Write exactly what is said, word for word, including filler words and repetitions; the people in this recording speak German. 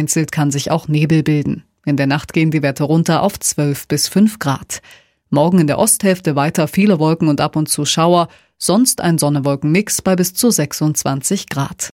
vereinzelt kann sich auch Nebel bilden. In der Nacht gehen die Werte runter auf zwölf bis fünf Grad. Morgen in der Osthälfte weiter viele Wolken und ab und zu Schauer, sonst ein Sonne-Wolken-Mix bei bis zu sechsundzwanzig Grad.